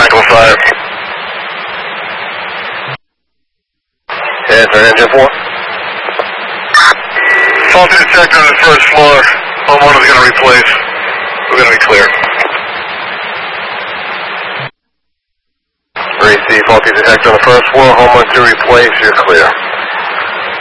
Echo 5. Answer, engine 4. Faulty detector on the first floor. Homeowner's going to replace. We're going to be clear. 3C, faulty detector on the first floor. Homeowner to replace. You're clear.